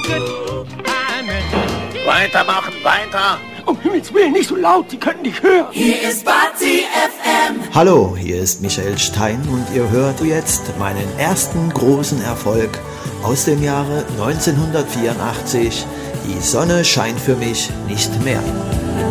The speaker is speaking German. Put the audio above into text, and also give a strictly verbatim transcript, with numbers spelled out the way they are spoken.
Weitermachen, weiter. Um Himmels Willen, nicht so laut, die können nicht hören. Hier ist Party F M. Hallo, hier ist Michael Stein und ihr hört jetzt meinen ersten großen Erfolg aus dem Jahre neunzehnhundertvierundachtzig. Die Sonne scheint für mich nicht mehr.